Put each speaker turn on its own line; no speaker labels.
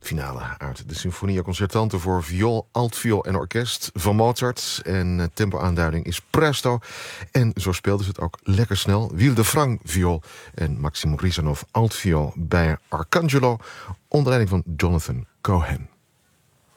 finale uit de Sinfonia Concertante voor viool, altviool en orkest van Mozart. En tempoaanduiding is presto. En zo speelden ze het ook lekker snel. Wiel de Frank viool en Maxim Rizanov altviool bij Arcangelo onder leiding van Jonathan Cohen.